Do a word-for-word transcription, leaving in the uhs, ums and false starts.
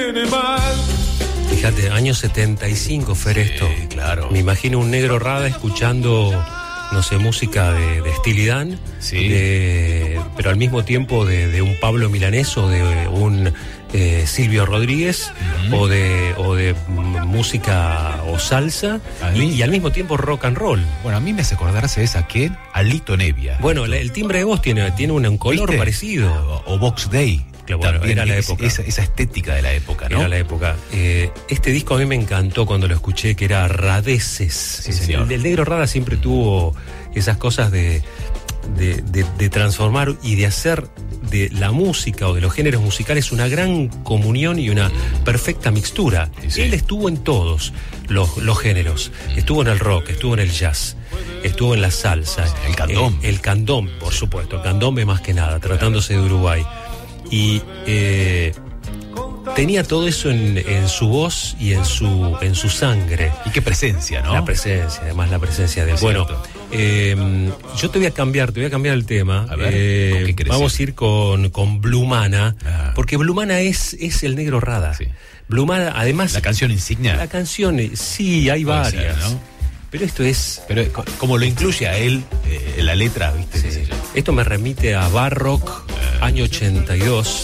tiene mal. Fíjate, año setenta y cinco, Fer, Sí, esto. claro. Me imagino un negro Rada escuchando, no sé, música de, de Steely Dan, Sí. de- pero al mismo tiempo de, de un Pablo Milanés o de un eh, Silvio Rodríguez, Ujú. o de o de mm, música o salsa, A y, mí- y al mismo tiempo rock and roll. Bueno, a mí me hace acordarse esa a quién, a Lito Nevia. Bueno, la- el timbre de voz tiene, tiene un, un color ¿Viste? parecido. O, o Box Day. Claro, bueno, También era la es- época. Esa, esa estética de la época, ¿no? Era la época. Eh, este disco a mí me encantó cuando lo escuché, que era Radeces. Sí, señor. El, el negro Rada siempre tuvo esas cosas de, de, de- de transformar y de hacer de la música o de los géneros musicales una gran comunión y una perfecta mixtura. Sí, sí. Él estuvo en todos los, los géneros. Estuvo en el rock, estuvo en el jazz, estuvo en la salsa. El candombe. El, el candombe, por supuesto. El candombe más que nada, tratándose de Uruguay. Y eh, tenía todo eso en, en su voz y en su, en su sangre. Y qué presencia, ¿no? La presencia, además la presencia de él. Es Bueno, cierto. eh, yo te voy a cambiar, te voy a cambiar el tema. A ver, Eh, ¿con qué querés vamos a ir con, con Blumana, Ah. porque Blumana es, es el negro Rada. Sí. Blumana, además, La canción insignia. la canción, eh, sí, hay Puede varias. ser, ¿no? Pero esto es. Pero eh, co- como lo incluye a él, eh, la letra, ¿viste? Sí, Qué sé yo. esto me remite a Barrock, año ochenta y dos.